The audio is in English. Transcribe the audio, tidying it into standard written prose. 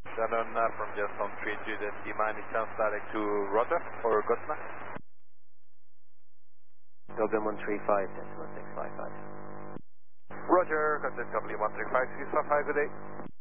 Shannon from just on 32, then D-minus any chance direct to Roger or Gotna? Dublin 135, Delta 1655. Roger, Gotna W135, 655, good day.